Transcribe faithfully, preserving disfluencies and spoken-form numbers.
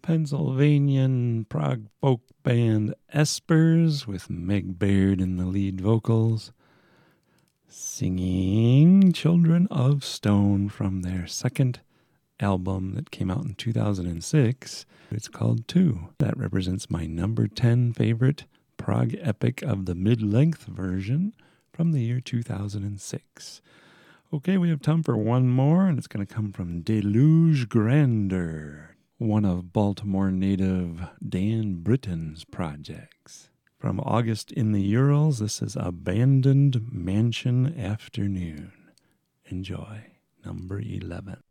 Pennsylvanian prog folk band Espers with Meg Baird in the lead vocals, singing Children of Stone from their second album that came out in two thousand six. It's called Two. That represents my number ten favorite prog epic of the mid-length version from the year two thousand six. Okay, we have time for one more, and it's going to come from Deluge Grandeur, one of Baltimore native Dan Britton's projects. From August in the Urals, this is Abandoned Mansion Afternoon. Enjoy, number eleven.